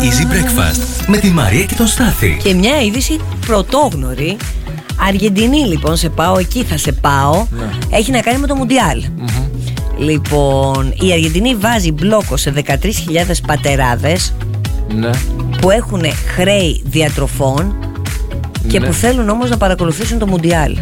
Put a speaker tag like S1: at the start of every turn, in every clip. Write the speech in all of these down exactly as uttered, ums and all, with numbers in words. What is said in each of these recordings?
S1: Easy Breakfast με τη Μαρία και τον Στάθη.
S2: Και μια είδηση πρωτόγνωρη. Αργεντινή λοιπόν, σε πάω, εκεί θα σε πάω. Ναι. Έχει να κάνει με το Μουντιάλ. Mm-hmm. Λοιπόν, η Αργεντινή βάζει μπλόκο σε δεκατρείς χιλιάδες πατεράδες, ναι, που έχουν χρέη διατροφών και, ναι, που θέλουν όμως να παρακολουθήσουν το Μουντιάλ.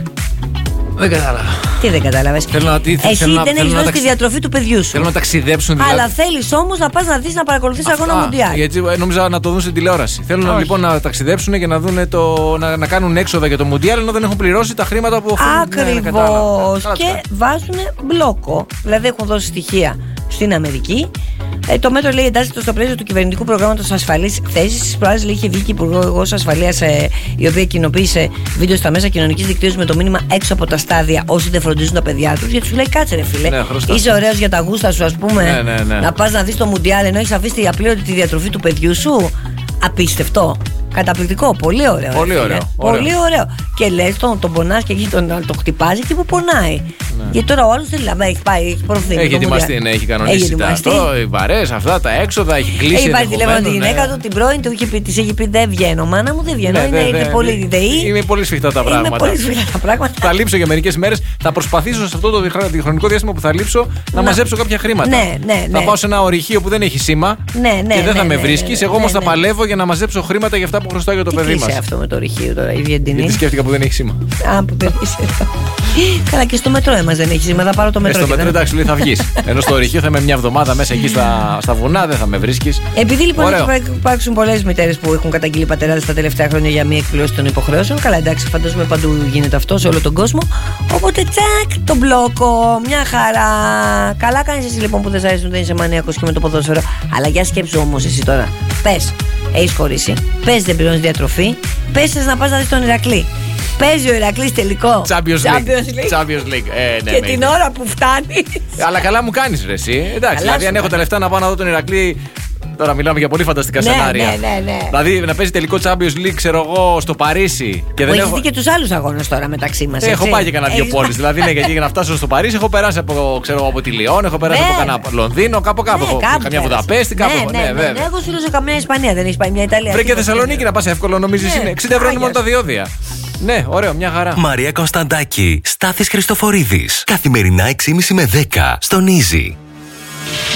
S3: Δεν κατάλαβα.
S2: Τι δεν κατάλαβες? Εσύ
S3: να,
S2: δεν έχεις δώσει τη διατροφή του παιδιού σου.
S3: Θέλουν να ταξιδέψουν δηλαδή.
S2: Αλλά θέλεις όμως να πας να δεις, να παρακολουθείς αγώνα Μουντιάλ.
S3: Γιατί νόμιζα να το δουν στην τηλεόραση. Θέλουν να, λοιπόν να ταξιδέψουν και να, δουν το, να, να κάνουν έξοδα για το Μουντιάλ, ενώ δεν έχουν πληρώσει τα χρήματα που οφείλουν.
S2: Ακριβώς. Ναι, και βάζουν μπλόκο. Δηλαδή έχουν δώσει στοιχεία στην Αμερική. Ε, το μέτρο, λέει, εντάσσεται στο πλαίσιο του κυβερνητικού προγράμματος ασφαλής θέσης. Στις προάλλες, λέει, είχε βγει και η Υπουργός Ασφαλείας, ε, η οποία κοινοποίησε βίντεο στα μέσα κοινωνικής δικτύωσης με το μήνυμα έξω από τα στάδια όσοι δεν φροντίζουν τα παιδιά τους. Γιατί σου λέει, κάτσε ρε φίλε, ναι, είσαι ωραίος για τα γούστα σου, ας πούμε, ναι, ναι, ναι, να πας να δεις το Μουντιάλ ενώ έχεις αφήσει απλήρωτη τη διατροφή του παιδιού σου. Απίστευτο. Καταπληκτικό, πολύ ωραίο.
S3: Πολύ ωραίο. ωραίο.
S2: Πολύ ωραίο. Και λες, τον, τον πονάς και εκεί τον, τον χτυπάζει και που πονάει. Ναι. Γιατί τώρα ο άλλος δεν λέει, έχει πάει, έχει προωθεί.
S3: Έχει ετοιμαστεί, ναι, έχει κανονίσει τα αυτό, οι βαρές, αυτά, τα έξοδα, έχει κλείσει.
S2: Έχει πάρει τηλέφωνο τη γυναίκα του, την πρώην του, της έχει πει, δεν βγαίνω. Μάνα μου, δεν βγαίνω.
S3: Ναι,
S2: είναι
S3: ναι, ναι,
S2: πολύ ιδεή.
S3: Είναι πολύ σφιχτά τα πράγματα.
S2: Είναι πολύ σφιχτά τα πράγματα.
S3: Θα λείψω για μερικές μέρες. Θα προσπαθήσω σε αυτό το χρονικό διάστημα που θα λείψω να μαζέψω κάποια χρήματα.
S2: Ναι, ναι, ναι.
S3: Θα πάω σε ένα ορυχείο που δεν έχει σήμα και δεν θα με βρίσκει. Εγώ όμως θα παλεύω για να μαζέψω χρήματα για αυτά που χρωστάω για το παιδί.
S2: Τι αυτό με το ρηχείο τώρα, η Αργεντινή?
S3: Γιατί σκέφτηκα που δεν έχει σήμα.
S2: Α, που δεν είσαι εδώ. Καλά, και στο μετρό έμας δεν έχει σήμα, θα πάρω το μετρό.
S3: Ε, στο μετρό, εντάξει, λέει θα βγεις. Ενώ στο ρηχείο θα είμαι μια εβδομάδα μέσα εκεί στα, στα βουνά, δεν θα με βρίσκεις.
S2: Επειδή λοιπόν υπάρχουν πολλές μητέρες που έχουν καταγγείλει πατεράδες τα τελευταία χρόνια για μη εκπλήρωση των υποχρεώσεων. Καλά, εντάξει, φαντάζομαι παντού γίνεται αυτό σε όλο τον κόσμο. Οπότε τσακ, το μπλόκο, μια χαρά. Καλά κάνεις εσύ λοιπόν που δεν σ' αρέσει, δεν είσαι μανιακός και με το ποδόσφαιρο. Αλλά για σκέψου όμως εσύ τώρα. Πες, έχεις χωρίσει. Πες δεν πληρώνεις διατροφή. Πες να πας να δεις τον Ηρακλή. Παίζει ο Ηρακλής τελικό
S3: Champions League. Champions League. Ε, ναι,
S2: και
S3: ναι,
S2: την
S3: ναι.
S2: ώρα που φτάνει.
S3: Αλλά καλά μου κάνεις ρε εσύ. Εντάξει, δηλαδή αν έχω τα λεφτά να πάω να δω τον Ηρακλή. Τώρα μιλάμε για πολύ φανταστικά
S2: ναι,
S3: σενάρια.
S2: Ναι, ναι, ναι.
S3: Δηλαδή να παίζει τελικό Champions League, ξέρω εγώ, στο Παρίσι. Και δεν
S2: έχεις
S3: έχω...
S2: δει και τους άλλους αγώνες τώρα μεταξύ μας.
S3: Έχω πάει και κανένα δύο πόλεις. Δηλαδή ναι, γιατί για να φτάσω στο Παρίσι έχω περάσει από, ξέρω, από τη Λιόν, έχω περάσει ναι. από κανένα Λονδίνο, κάπου κάπου. Ναι, κάπου καμιά Βουδαπέστη, κάπου. Ναι, ναι, ναι, ναι, ναι.
S2: Εγώ σου λέω σε καμιά Ισπανία, δεν έχει πάει μια Ιταλία.
S3: Βρε και Θεσσαλονίκη να πας εύκολο, νομίζεις είναι. εξήντα ευρώ είναι μόνο τα διόδια. Ναι, ωραίο, μια χαρά.
S1: Μαρία Κωνσταντάκη, Στάθης Χριστοφορίδης. Καθημερινά έξι και μισή με δέκα στον Easy.